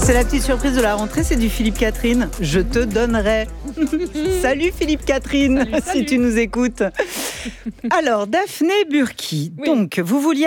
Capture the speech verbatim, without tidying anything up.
C'est la petite surprise de la rentrée, c'est du Philippe Catherine. Je te donnerai. Salut Philippe Catherine, salut, salut. Si tu nous écoutes. Alors, Daphné Burki, oui. Donc, vous vouliez